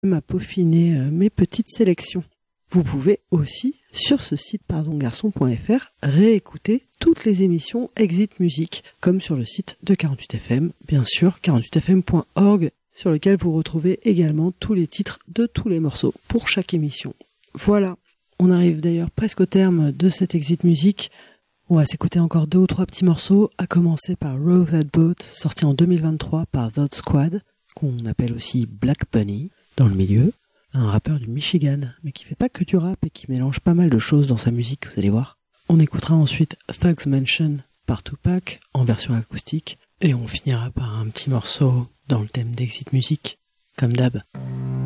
à peaufiner mes petites sélections. Vous pouvez aussi, sur ce site pardongarçon.fr, réécouter toutes les émissions Exit Music, comme sur le site de 48FM, bien sûr, 48fm.org, sur lequel vous retrouvez également tous les titres de tous les morceaux pour chaque émission. Voilà, on arrive d'ailleurs presque au terme de cette Exit Music. On va s'écouter encore 2 ou 3 petits morceaux, à commencer par Row That Boat, sorti en 2023 par The Squad, qu'on appelle aussi Black Bunny dans le milieu, un rappeur du Michigan, mais qui fait pas que du rap et qui mélange pas mal de choses dans sa musique, vous allez voir. On écoutera ensuite Thugs Mansion par Tupac en version acoustique, et on finira par un petit morceau dans le thème d'Exit Music, comme d'hab.